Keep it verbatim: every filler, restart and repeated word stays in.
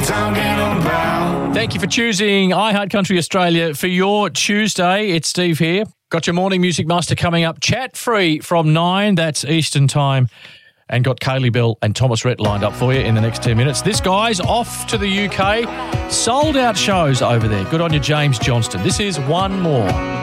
talking about. Thank you for choosing iHeart Country Australia for your Tuesday. It's Steve here. Got your morning music master coming up. Chat free from nine. That's Eastern time. And got Kaylee Bell and Thomas Rhett lined up for you in the next ten minutes. This guy's off to the U K. Sold out shows over there. Good on you, James Johnston. This is One More.